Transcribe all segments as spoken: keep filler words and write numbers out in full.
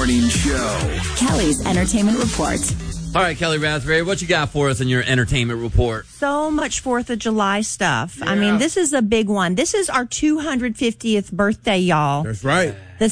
Morning Show. Kelly's Entertainment Report. All right, Kelly Raspberry, what you got for us in your entertainment report? So much fourth of July stuff. Yeah. I mean, this is a big one. This is our two hundred fiftieth birthday, y'all. That's right. The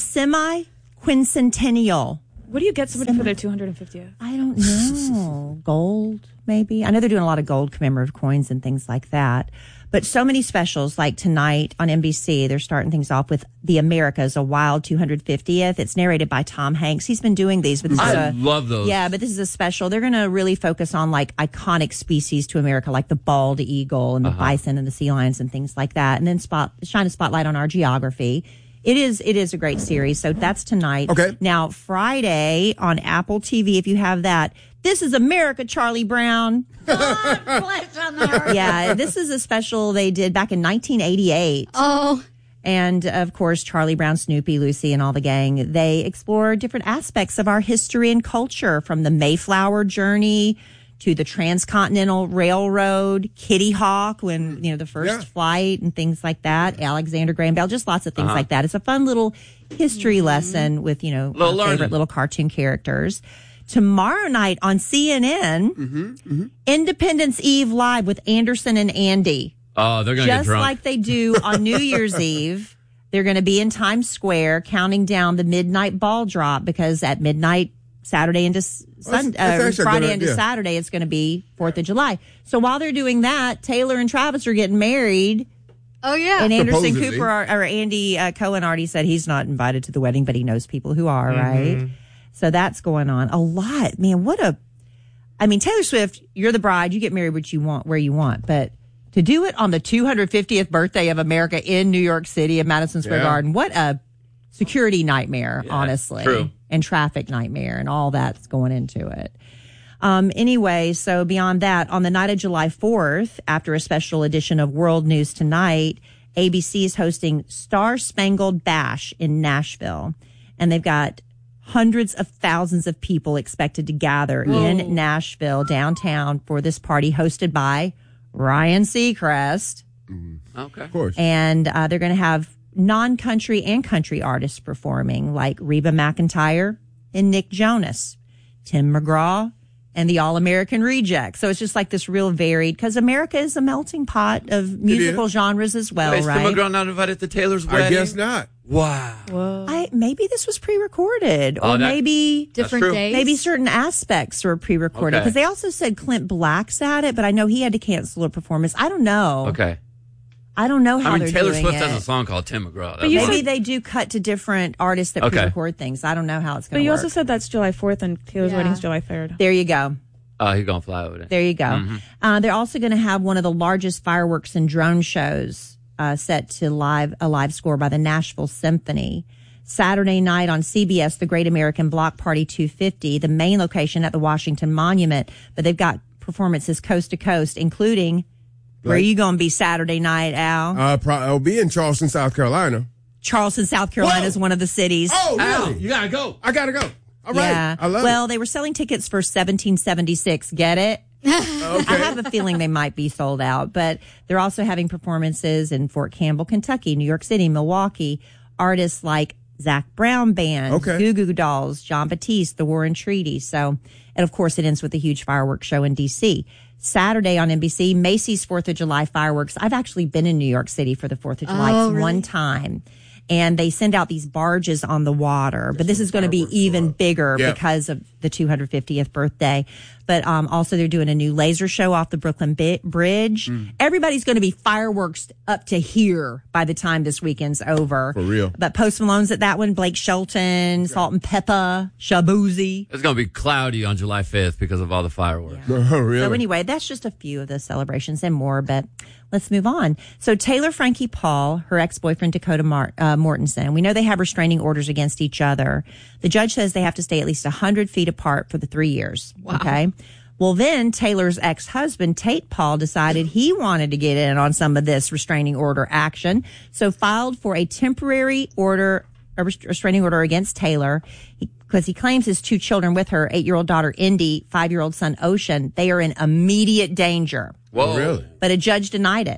semi-quincentennial. What do you get somebody Semi- for their two hundred fiftieth? I don't know. Gold, maybe. I know they're doing a lot of gold commemorative coins and things like that. But so many specials, like tonight on N B C, they're starting things off with The Americas, a wild two hundred fiftieth. It's narrated by Tom Hanks. He's been doing these. But this I is a, love those. Yeah, but this is a special. They're going to really focus on like iconic species to America, like the bald eagle and the uh-huh. bison and the sea lions and things like that. And then spot shine a spotlight on our geography. It is it is a great series. So that's tonight. Okay. Now, Friday on Apple T V, if you have that, This is America, Charlie Brown. God bless America. Yeah, this is a special they did back in nineteen eighty-eight. Oh. And, of course, Charlie Brown, Snoopy, Lucy, and all the gang, they explore different aspects of our history and culture, from the Mayflower journey to the Transcontinental Railroad, Kitty Hawk, when, you know, the first yeah. flight and things like that, Alexander Graham Bell, just lots of things uh-huh. like that. It's a fun little history mm-hmm. lesson with, you know, little our favorite learning. little cartoon characters. Tomorrow night on C N N, mm-hmm, mm-hmm. Independence Eve Live with Anderson and Andy. Oh, they're going to get Just drunk. like they do on New Year's Eve. They're going to be in Times Square counting down the midnight ball drop, because at midnight, Saturday into Sunday, uh, Friday into Saturday, it's going to be fourth of July. So while they're doing that, Taylor and Travis are getting married. Oh, yeah. And Anderson Supposedly. Cooper, or, or Andy uh, Cohen already said he's not invited to the wedding, but he knows people who are, Mm-hmm. right? So that's going on. A lot. Man, what a... I mean, Taylor Swift, you're the bride. You get married what you want, where you want. But to do it on the two hundred fiftieth birthday of America in New York City at Madison Square Yeah. Garden, what a security nightmare, Yeah, honestly. true. And traffic nightmare and all that's going into it. Um, anyway, so beyond that, on the night of July fourth, after a special edition of World News Tonight, A B C is hosting Star Spangled Bash in Nashville. And they've got hundreds of thousands of people expected to gather Whoa. in Nashville downtown for this party hosted by Ryan Seacrest. Okay. Of course. And uh, they're going to have non-country and country artists performing, like Reba McEntire and Nick Jonas, Tim McGraw, and the All-American Rejects. So it's just like this real varied, because America is a melting pot of musical genres as well, Wait, is right? Tim McGraw not invited to Taylor's wedding? I guess not. Wow. Whoa. I, maybe this was pre-recorded, or Oh, that- maybe Different true. days. maybe certain aspects were pre-recorded, Okay. because they also said Clint Black's at it, but I know he had to cancel a performance. I don't know. Okay. I don't know how I mean, they're Taylor doing Swift it. has a song called Tim McGraw. But you That's Maybe fine. they do cut to different artists that Okay. pre-record things. I don't know how it's But going to you work. also said that's July fourth and Taylor's Yeah. wedding's July third. There you go. Oh, he's going to fly over there. There you go. Mm-hmm. Uh, they're also going to have one of the largest fireworks and drone shows uh, set to live a live score by the Nashville Symphony. Saturday night on C B S, the Great American Block Party two fifty, the main location at the Washington Monument. But they've got performances coast to coast, including, where are Right. you going to be Saturday night, Al? Uh, pro- I'll be in Charleston, South Carolina. Charleston, South Carolina is Whoa. one of the cities. Oh, Al, really? you got to go. I gotta go. All right. Yeah. I love well, they were selling tickets for seventeen seventy-six. Get it? it. Okay. I have a feeling they might be sold out, but they're also having performances in Fort Campbell, Kentucky, New York City, Milwaukee. Artists like Zach Brown Band, Okay. Goo Goo Dolls, John Batiste, The War and Treaty. So, and of course, it ends with a huge fireworks show in D C. Saturday on N B C, Macy's fourth of July fireworks. I've actually been in New York City for the fourth of July Oh, really? one time. And they send out these barges on the water, but this is going to be even bigger Yeah. because of the two hundred fiftieth birthday. But um, also they're doing a new laser show off the Brooklyn Bi- Bridge. Mm. Everybody's going to be fireworks up to here by the time this weekend's over. For real. But Post Malone's at that one, Blake Shelton, Salt and Pepper, Shabuzi. It's going to be cloudy on July fifth because of all the fireworks. Oh, really? So anyway, that's just a few of the celebrations and more, but let's move on. So Taylor Frankie Paul, her ex-boyfriend Dakota Mart, uh, Mortensen, we know they have restraining orders against each other. The judge says they have to stay at least one hundred feet apart for the three years. Wow. Okay. Well, then Taylor's ex-husband, Tate Paul, decided he wanted to get in on some of this restraining order action, so filed for a temporary order, a rest- restraining order against Taylor, because he, he claims his two children with her, eight-year-old daughter Indy, five-year-old son Ocean, they are in immediate danger. Whoa. Oh, really? But a judge denied it.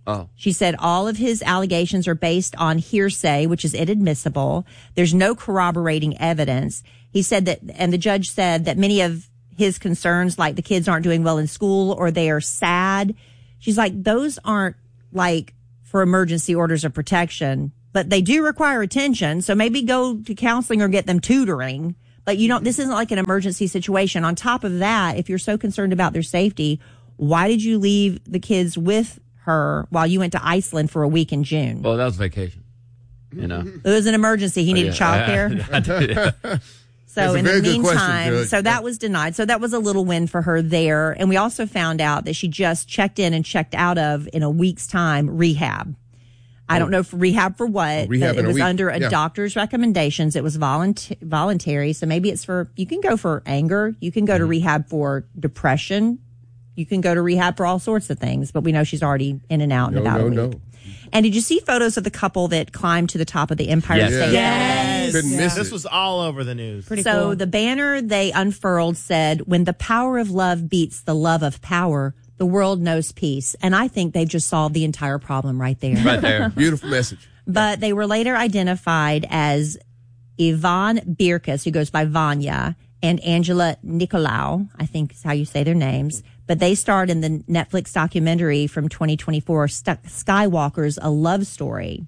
Oh. She said all of his allegations are based on hearsay, which is inadmissible. There's no corroborating evidence. He said that, and the judge said that many of his concerns, like the kids aren't doing well in school or they are sad. She's like, those aren't like for emergency orders of protection, but they do require attention. So maybe go to counseling or get them tutoring. But you don't, this isn't like an emergency situation. On top of that, if you're so concerned about their safety, why did you leave the kids with her while you went to Iceland for a week in June? Well, that was vacation. You know, It was an emergency. He needed Oh, yeah. childcare. So That's a in the very good question, meantime, Judge. so that was denied. So that was a little win for her there. And we also found out that she just checked in and checked out of, in a week's time, rehab. I don't know for rehab for what. rehab but in it a was week. under a Yeah. doctor's recommendations. It was volunteer, voluntary. So maybe it's for, you can go for anger. You can go Mm-hmm. to rehab for depression. You can go to rehab for all sorts of things. But we know she's already in and out in No, about no, a week. no. And did you see photos of the couple that climbed to the top of the Empire Yes. State? Yes. Couldn't miss This it. was all over the news. Pretty So cool. the banner they unfurled said, when the power of love beats the love of power, the world knows peace. And I think they've just solved the entire problem right there. right there. Beautiful message. But they were later identified as Yvonne Birkus, who goes by Vanya, and Angela Nicolau, I think is how you say their names. But they starred in the Netflix documentary from twenty twenty-four, St- Skywalker's A Love Story.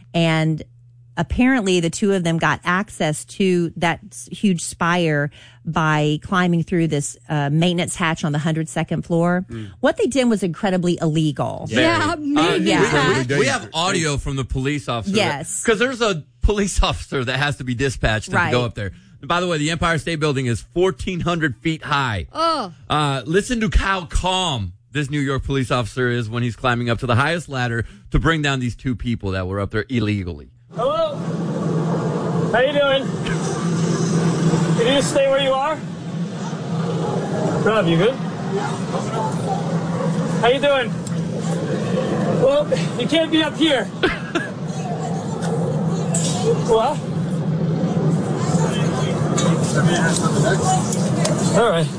And apparently the two of them got access to that s- huge spire by climbing through this uh, maintenance hatch on the one hundred second floor. What they did was incredibly illegal. Yeah, Uh, maybe yeah. that. we, we have audio from the police officer. Yes. Because there's a police officer that has to be dispatched Right. to go up there. And by the way, the Empire State Building is fourteen hundred feet high. Oh, Uh, listen to how calm this New York police officer is when he's climbing up to the highest ladder to bring down these two people that were up there illegally. Hello. How you doing? Can you just stay where you are? Rob, you good? How you doing? Well, you can't be up here. What? All right.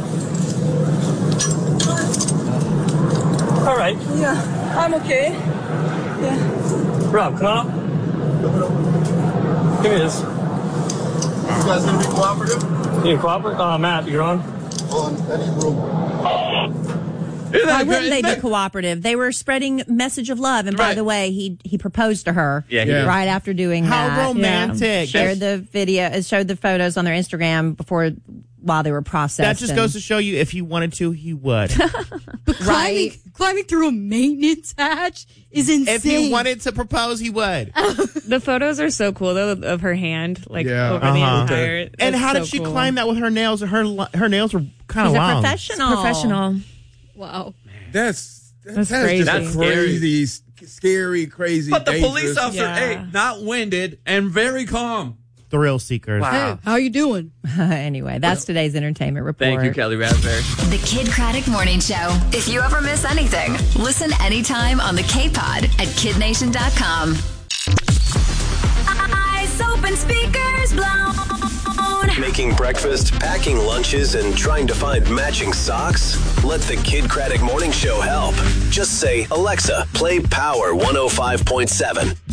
All right. Yeah, I'm okay. Rob, come on up. Give me this. You guys gonna be cooperative? You cooperate? Uh, Matt, you're on? On any room. Isn't Why that wouldn't great? they be Isn't that- cooperative? They were spreading message of love. And by Right. the way, he he proposed to her Yeah, he did. right after doing How that. romantic. Shared the video, uh, showed the photos on their Instagram before while they were processed. That just and- goes to show you if he wanted to, he would. but climbing, Right. climbing through a maintenance hatch is insane. If he wanted to propose, he would. The photos are so cool though of her hand, like Yeah. over the Uh-huh. entire. And that's how did so she cool. climb that with her nails? Her li- her nails were kind of He's a long. professional. Professional. Wow. That's that's, That's that's crazy. just That's crazy, s- scary, crazy. But the dangerous. police officer, Yeah. hey, not winded and very calm. Thrill seekers. Wow. Hey, how you doing? Anyway, that's today's entertainment report. Thank you, Kelly Raspberry. The Kid Craddock Morning Show. If you ever miss anything, listen anytime on the K-Pod at kid nation dot com. Eyes open, speakers blown. Making breakfast, packing lunches, and trying to find matching socks? Let the Kid Craddock Morning Show help. Just say, Alexa, play Power one oh five point seven.